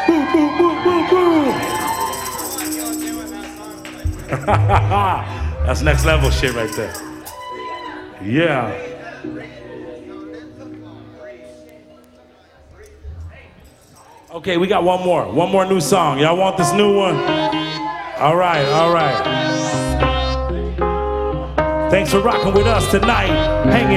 Boo, boo, boo, boo, boo. That's next level shit right there. Yeah. Okay, we got one more new song. Y'all want this new one? All right, all right. Thanks for rocking with us tonight. Hanging.